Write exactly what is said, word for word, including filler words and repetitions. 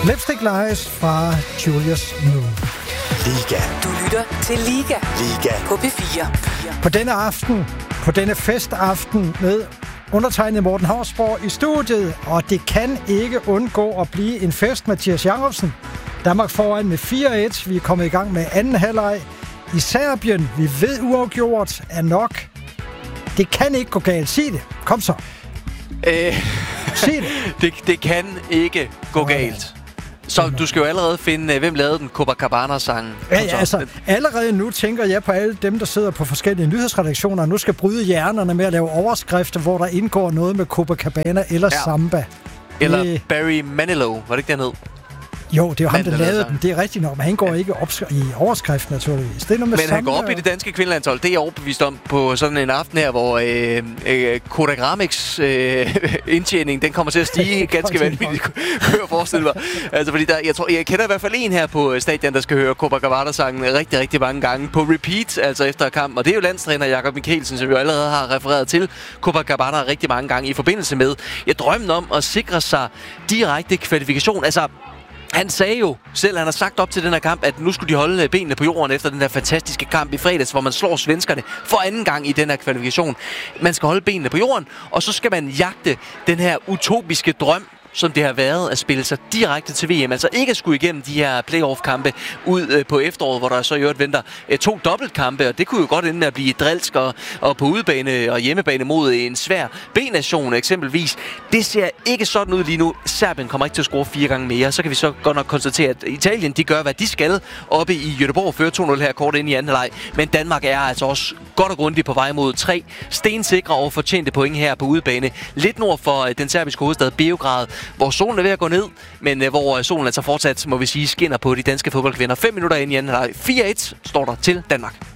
Lipstick Lies fra Julius Moon. Liga. Du lytter til Liga. Liga. På P fire. På denne aften, på denne festaften med undertegnet Morten Hausborg i studiet, og det kan ikke undgå at blive en fest. Mathias Jacobsen, Danmark foran med fire et. Vi er kommet i gang med anden halvleg i Serbien. Vi ved uafgjort er nok. Det kan ikke gå galt. Sig det. Kom så. Øh, Sig det. det. Det kan ikke gå galt. Så du skal jo allerede finde, hvem lavede den Copacabana-sangen. Ja, ja, altså, allerede nu tænker jeg på alle dem, der sidder på forskellige nyhedsredaktioner, og nu skal bryde hjernerne med at lave overskrifter, hvor der indgår noget med Copacabana eller ja. Samba. Eller det... Barry Manilow, var det ikke dernede? Jo, det er jo ham, der lavede sang. den. Det er rigtigt nok, men han går ja. ikke op i overskriften, naturligvis. Det er noget med men han går op og... i det danske kvindelandshold. Det er jeg overbevist om på sådan en aften her, hvor øh, øh, Kodak Ramix øh, indtjening, den kommer til at stige ganske vanvittigt, kunne jeg forestille mig. Altså, fordi der, jeg, tror, jeg kender i hvert fald en her på stadion, der skal høre Copacabana-sangen rigtig, rigtig mange gange på repeat, altså efter kamp. Og det er jo landstræner Jakob Mikkelsen, som jo allerede har refereret til Copacabana rigtig mange gange i forbindelse med jeg drømmen om at sikre sig direkte kvalifikation. Altså, han sagde jo selv, han har sagt op til den her kamp, at nu skulle de holde benene på jorden efter den her fantastiske kamp i fredags, hvor man slår svenskerne for anden gang i den her kvalifikation. Man skal holde benene på jorden, og så skal man jagte den her utopiske drøm, som det har været at spille sig direkte til V M. Altså ikke at skulle igennem de her playoff-kampe ud øh, på efteråret, hvor der så i øvrigt venter øh, to dobbeltkampe, og det kunne jo godt ende med at blive drilsk og, og på udebane og hjemmebane mod en svær B-nation eksempelvis. Det ser ikke sådan ud lige nu. Serbien kommer ikke til at score fire gange mere. Så kan vi så godt nok konstatere, at Italien de gør, hvad de skal oppe i Göteborg, fører to nul her kort ind i anden halvleg. Men Danmark er altså også godt og grundigt på vej mod tre stensikre og fortjente point her på udebane. Lidt nord for øh, den serbiske hovedstad Beograd, hvor solen er ved at gå ned, men øh, hvor solen altså fortsat, må vi sige, skinner på de danske fodboldkvinder. Fem minutter ind i anden halvleg. fire et står der til Danmark.